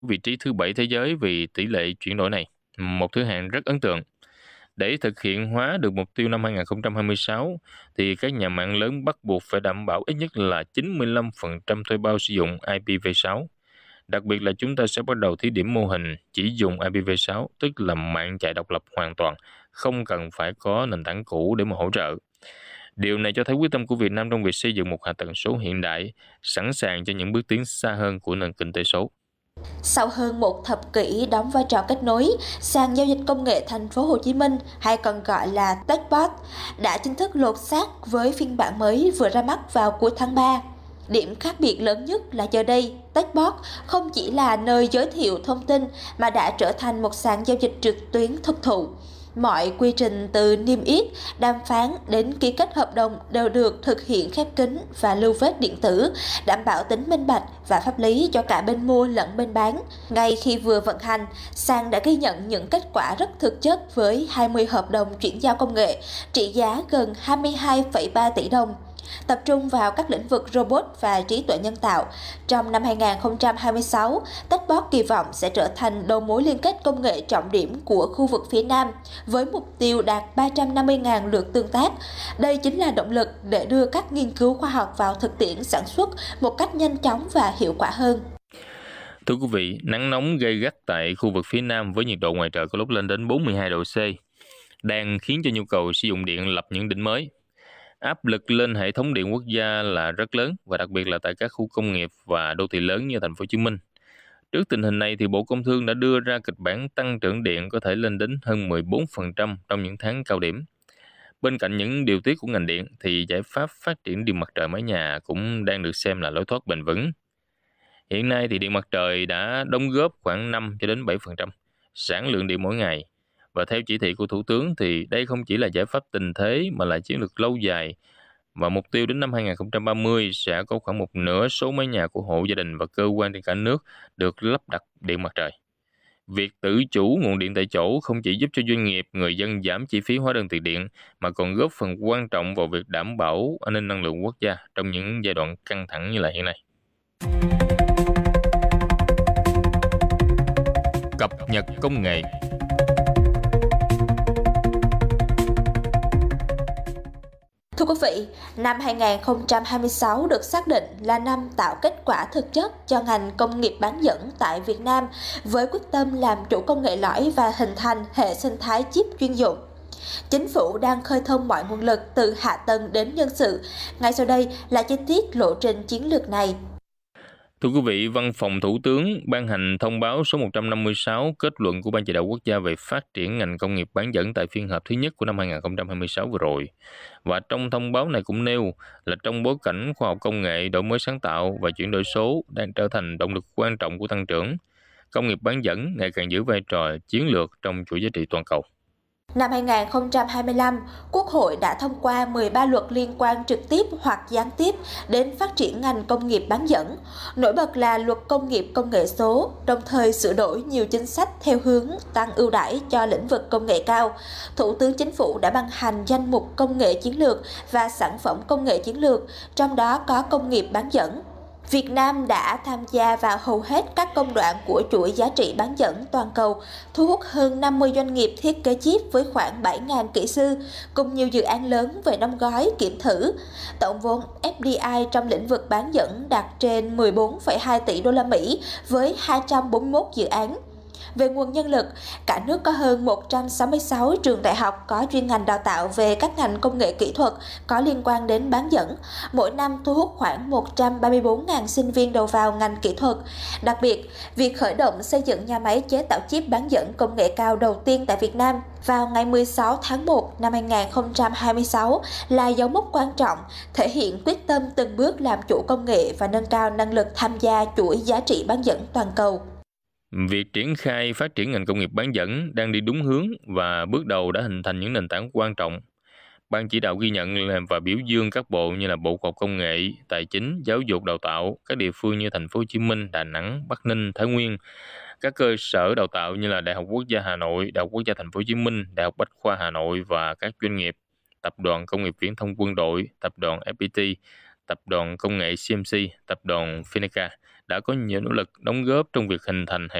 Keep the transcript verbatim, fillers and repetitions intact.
vị trí thứ bảy thế giới vì tỷ lệ chuyển đổi này, một thứ hạng rất ấn tượng. Để thực hiện hóa được mục tiêu năm hai không hai sáu, thì các nhà mạng lớn bắt buộc phải đảm bảo ít nhất là chín mươi lăm phần trăm thuê bao sử dụng I P v sáu. Đặc biệt là chúng ta sẽ bắt đầu thí điểm mô hình chỉ dùng I P v sáu, tức là mạng chạy độc lập hoàn toàn, không cần phải có nền tảng cũ để mà hỗ trợ. Điều này cho thấy quyết tâm của Việt Nam trong việc xây dựng một hạ tầng số hiện đại, sẵn sàng cho những bước tiến xa hơn của nền kinh tế số. Sau hơn một thập kỷ đóng vai trò kết nối, sàn giao dịch công nghệ Thành phố Hồ Chí Minh, hay còn gọi là Techbot, đã chính thức lột xác với phiên bản mới vừa ra mắt vào cuối tháng ba. Điểm khác biệt lớn nhất là giờ đây, Techbot không chỉ là nơi giới thiệu thông tin mà đã trở thành một sàn giao dịch trực tuyến thực thụ. Mọi quy trình từ niêm yết, đàm phán đến ký kết hợp đồng đều được thực hiện khép kín và lưu vết điện tử, đảm bảo tính minh bạch và pháp lý cho cả bên mua lẫn bên bán. Ngay khi vừa vận hành, sàn đã ghi nhận những kết quả rất thực chất với hai mươi hợp đồng chuyển giao công nghệ, trị giá gần hai mươi hai phẩy ba tỷ đồng. Tập trung vào các lĩnh vực robot và trí tuệ nhân tạo. Trong năm hai không hai sáu, Techbot kỳ vọng sẽ trở thành đầu mối liên kết công nghệ trọng điểm của khu vực phía Nam, với mục tiêu đạt ba trăm năm mươi nghìn lượt tương tác. Đây chính là động lực để đưa các nghiên cứu khoa học vào thực tiễn sản xuất một cách nhanh chóng và hiệu quả hơn. Thưa quý vị, nắng nóng gay gắt tại khu vực phía Nam với nhiệt độ ngoài trời có lúc lên đến bốn mươi hai độ C, đang khiến cho nhu cầu sử dụng điện lập những đỉnh mới. Áp lực lên hệ thống điện quốc gia là rất lớn, và đặc biệt là tại các khu công nghiệp và đô thị lớn như thành phố Hồ Chí Minh. Trước tình hình này thì Bộ Công Thương đã đưa ra kịch bản tăng trưởng điện có thể lên đến hơn mười bốn phần trăm trong những tháng cao điểm. Bên cạnh những điều tiết của ngành điện thì giải pháp phát triển điện mặt trời mái nhà cũng đang được xem là lối thoát bền vững. Hiện nay thì điện mặt trời đã đóng góp khoảng năm cho đến bảy phần trăm sản lượng điện mỗi ngày. Và theo chỉ thị của Thủ tướng thì đây không chỉ là giải pháp tình thế mà là chiến lược lâu dài, và mục tiêu đến năm hai không ba mươi sẽ có khoảng một nửa số mái nhà của hộ gia đình và cơ quan trên cả nước được lắp đặt điện mặt trời. Việc tự chủ nguồn điện tại chỗ không chỉ giúp cho doanh nghiệp, người dân giảm chi phí hóa đơn tiền điện, mà còn góp phần quan trọng vào việc đảm bảo an ninh năng lượng quốc gia trong những giai đoạn căng thẳng như là hiện nay. Cập nhật công nghệ. Thưa quý vị, năm hai không hai sáu được xác định là năm tạo kết quả thực chất cho ngành công nghiệp bán dẫn tại Việt Nam, với quyết tâm làm chủ công nghệ lõi và hình thành hệ sinh thái chip chuyên dụng. Chính phủ đang khơi thông mọi nguồn lực từ hạ tầng đến nhân sự. Ngay sau đây là chi tiết lộ trình chiến lược này. Thưa quý vị, Văn phòng Thủ tướng ban hành thông báo số một trăm năm mươi sáu, kết luận của Ban Chỉ đạo Quốc gia về phát triển ngành công nghiệp bán dẫn tại phiên họp thứ nhất của năm hai không hai sáu vừa rồi. Và trong thông báo này cũng nêu là trong bối cảnh khoa học công nghệ, đổi mới sáng tạo và chuyển đổi số đang trở thành động lực quan trọng của tăng trưởng, công nghiệp bán dẫn ngày càng giữ vai trò chiến lược trong chuỗi giá trị toàn cầu. Năm hai không hai lăm, Quốc hội đã thông qua mười ba luật liên quan trực tiếp hoặc gián tiếp đến phát triển ngành công nghiệp bán dẫn. Nổi bật là luật công nghiệp công nghệ số, đồng thời sửa đổi nhiều chính sách theo hướng tăng ưu đãi cho lĩnh vực công nghệ cao. Thủ tướng Chính phủ đã ban hành danh mục công nghệ chiến lược và sản phẩm công nghệ chiến lược, trong đó có công nghiệp bán dẫn. Việt Nam đã tham gia vào hầu hết các công đoạn của chuỗi giá trị bán dẫn toàn cầu, thu hút hơn năm mươi doanh nghiệp thiết kế chip với khoảng bảy nghìn kỹ sư, cùng nhiều dự án lớn về đóng gói, kiểm thử. Tổng vốn F D I trong lĩnh vực bán dẫn đạt trên mười bốn phẩy hai tỷ đô la Mỹ với hai trăm bốn mươi mốt dự án. Về nguồn nhân lực, cả nước có hơn một trăm sáu mươi sáu trường đại học có chuyên ngành đào tạo về các ngành công nghệ kỹ thuật có liên quan đến bán dẫn. Mỗi năm thu hút khoảng một trăm ba mươi bốn nghìn sinh viên đầu vào ngành kỹ thuật. Đặc biệt, việc khởi động xây dựng nhà máy chế tạo chip bán dẫn công nghệ cao đầu tiên tại Việt Nam vào ngày mười sáu tháng một năm hai không hai sáu là dấu mốc quan trọng, thể hiện quyết tâm từng bước làm chủ công nghệ và nâng cao năng lực tham gia chuỗi giá trị bán dẫn toàn cầu. Việc triển khai phát triển ngành công nghiệp bán dẫn đang đi đúng hướng và bước đầu đã hình thành những nền tảng quan trọng. Ban chỉ đạo ghi nhận và biểu dương các bộ như là Bộ Khoa học Công nghệ, Tài chính, Giáo dục Đào tạo, các địa phương như thành phố Hồ Chí Minh, Đà Nẵng, Bắc Ninh, Thái Nguyên, các cơ sở đào tạo như là Đại học Quốc gia Hà Nội, Đại học Quốc gia thành phố Hồ Chí Minh, Đại học Bách khoa Hà Nội và các doanh nghiệp, Tập đoàn Công nghiệp Viễn thông Quân đội, Tập đoàn ép pê tê, Tập đoàn Công nghệ xê em xê, Tập đoàn Finaca đã có nhiều nỗ lực đóng góp trong việc hình thành hệ